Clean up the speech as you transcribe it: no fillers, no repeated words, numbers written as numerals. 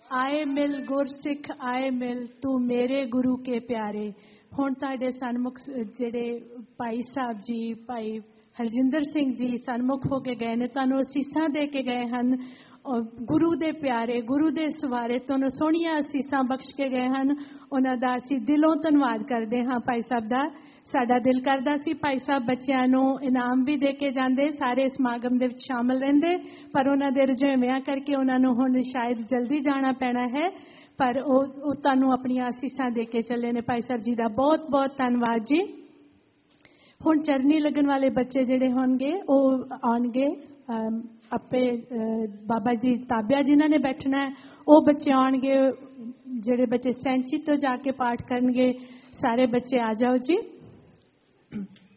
आए मिल गुरसिख आए मिल तू मेरे गुरु के प्यारे। हुण तुहाडे सन्मुख जिहड़े भाई साहब जी भाई हरजिंदर सिंह जी सन्मुख हो के गए ने, तुहानूं असीसां दे के गए हैं। और गुरु दे प्यारे गुरु दे सवारे तुहानूं सोहणियां असीसां बख्श के गए हैं। उन्हां दा असीं दिलों धन्नवाद करदे हां भाई साहब दा। साडा दिल करदा सी भाई साहब बच्चिआं नूं इनाम भी दे के जांदे, सारे समागम दे विच शामिल रहिंदे, पर उन्हां दे रुझेविआं करके उन्हां नूं हुण शायद जल्दी जाना पैना है, पर ਉਹ ਤੁਹਾਨੂੰ ਆਪਣੀਆਂ ਅਸੀਸਾਂ ਦੇ ਕੇ ਚੱਲੇ ਨੇ। ਭਾਈ ਸਾਹਿਬ ਜੀ ਦਾ ਬਹੁਤ ਬਹੁਤ ਧੰਨਵਾਦ ਜੀ। ਹੁਣ ਚਰਨੀ ਲੱਗਣ ਵਾਲੇ ਬੱਚੇ ਜਿਹੜੇ ਹੋਣਗੇ ਉਹ ਆਉਣਗੇ ਆਪੇ ਬਾਬਾ ਜੀ ਤਾਬਿਆ ਜਿਨ੍ਹਾਂ ਨੇ ਬੈਠਣਾ ਹੈ ਉਹ ਬੱਚੇ ਆਉਣਗੇ। ਜਿਹੜੇ ਬੱਚੇ ਸੈਂਚੀ ਤੋਂ ਜਾ ਕੇ ਪਾਠ ਕਰਨਗੇ ਸਾਰੇ ਬੱਚੇ ਆ ਜਾਓ ਜੀ।